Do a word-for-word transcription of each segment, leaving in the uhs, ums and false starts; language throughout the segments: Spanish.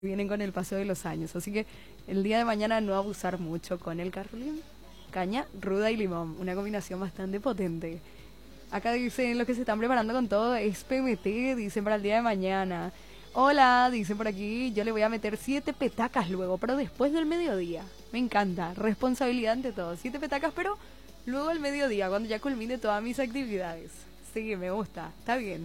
vienen con el paso de los años. Así que el día de mañana no abusar mucho con el carlín, caña, ruda y limón. Una combinación bastante potente. Acá dicen los que se están preparando con todo es P M T, dicen para el día de mañana. Hola, dicen por aquí, yo le voy a meter siete petacas luego, pero después del mediodía. Me encanta, responsabilidad ante todo. Siete petacas, pero luego al mediodía, cuando ya culmine todas mis actividades. Sí, me gusta, está bien.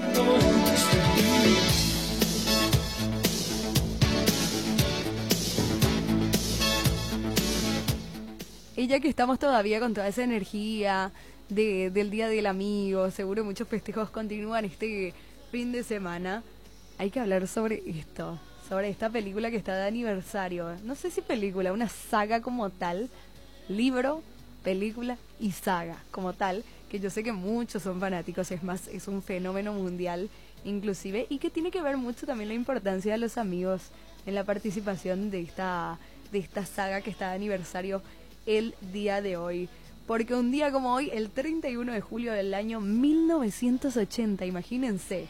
Y ya que estamos todavía con toda esa energía de, del Día del Amigo, seguro muchos festejos continúan este fin de semana, hay que hablar sobre esto, sobre esta película que está de aniversario. No sé si película, una saga como tal, libro, película y saga como tal, que yo sé que muchos son fanáticos, es más, es un fenómeno mundial inclusive, y que tiene que ver mucho también la importancia de los amigos en la participación de esta, de esta saga que está de aniversario el día de hoy. Porque un día como hoy, el treinta y uno de julio del año mil novecientos ochenta, imagínense,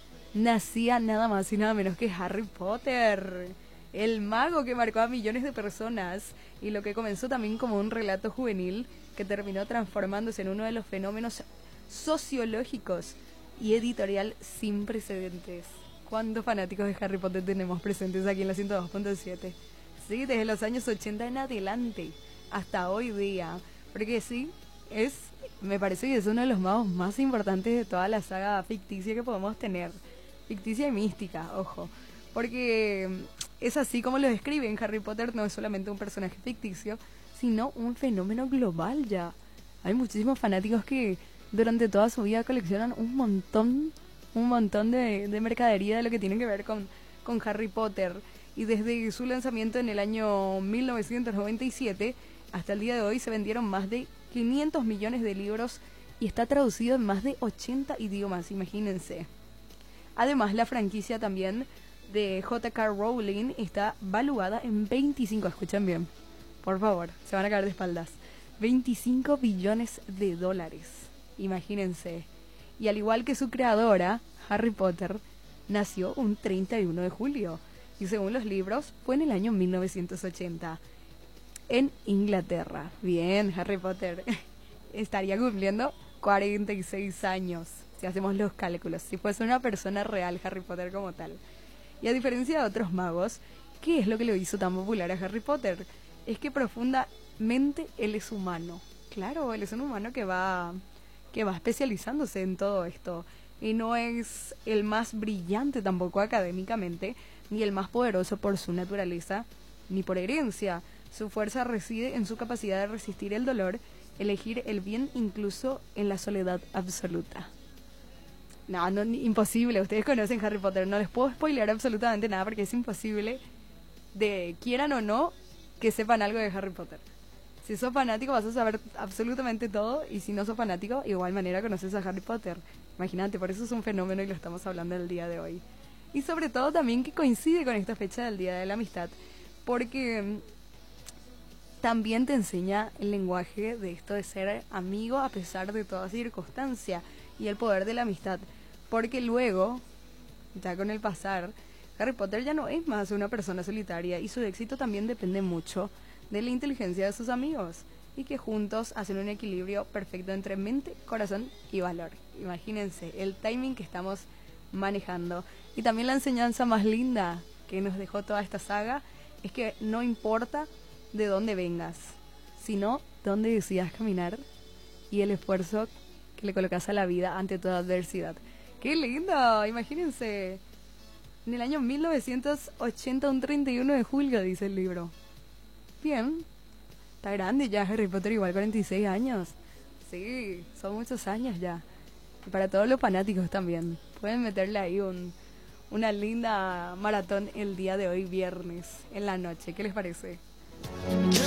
nacía nada más y nada menos que Harry Potter, el mago que marcó a millones de personas y lo que comenzó también como un relato juvenil que terminó transformándose en uno de los fenómenos sociológicos y editorial sin precedentes. ¿Cuántos fanáticos de Harry Potter tenemos presentes aquí en la ciento dos punto siete? Sí, desde los años ochenta en adelante hasta hoy día, porque sí, es, me parece que es uno de los magos más importantes de toda la saga ficticia que podemos tener, ficticia y mística, ojo, porque es así como lo describen. Harry Potter no es solamente un personaje ficticio, sino un fenómeno global ya. Hay muchísimos fanáticos que durante toda su vida coleccionan un montón, un montón de, de mercadería de lo que tiene que ver con, con Harry Potter, y desde su lanzamiento en el año mil novecientos noventa y siete hasta el día de hoy se vendieron más de quinientos millones de libros y está traducido en más de ochenta idiomas, imagínense. Además, la franquicia también de J K Rowling está valuada en veinticinco, escuchen bien, por favor, se van a caer de espaldas, veinticinco billones de dólares, imagínense. Y al igual que su creadora, Harry Potter, nació un treinta y uno de julio, y según los libros, fue en el año mil novecientos ochenta. En Inglaterra. Bien, Harry Potter estaría cumpliendo cuarenta y seis años, si hacemos los cálculos, si fuese una persona real Harry Potter como tal. Y a diferencia de otros magos, ¿qué es lo que lo hizo tan popular a Harry Potter? Es que profundamente él es humano. Claro, él es un humano que va, que va especializándose en todo esto. Y no es el más brillante tampoco académicamente, ni el más poderoso por su naturaleza, ni por herencia. Su fuerza reside en su capacidad de resistir el dolor, elegir el bien incluso en la soledad absoluta. No, no, imposible. Ustedes conocen Harry Potter, no les puedo spoilear absolutamente nada porque es imposible, de quieran o no, que sepan algo de Harry Potter. Si sos fanático vas a saber absolutamente todo, y si no sos fanático, igual manera conoces a Harry Potter. Imagínate, por eso es un fenómeno y lo estamos hablando el día de hoy. Y sobre todo también que coincide con esta fecha del Día de la Amistad, porque también te enseña el lenguaje de esto de ser amigo a pesar de toda circunstancia y el poder de la amistad. Porque luego, ya con el pasar, Harry Potter ya no es más una persona solitaria y su éxito también depende mucho de la inteligencia de sus amigos y que juntos hacen un equilibrio perfecto entre mente, corazón y valor. Imagínense el timing que estamos manejando. Y también la enseñanza más linda que nos dejó toda esta saga es que no importa de dónde vengas, sino dónde decidas caminar y el esfuerzo que le colocas a la vida ante toda adversidad. ¡Qué lindo! Imagínense, en el año mil novecientos ochenta, un treinta y uno de julio, dice el libro. Bien, está grande ya Harry Potter, igual cuarenta y seis años. Sí, son muchos años ya. Y para todos los fanáticos también, pueden meterle ahí un, una linda maratón el día de hoy, viernes, en la noche. ¿Qué les parece?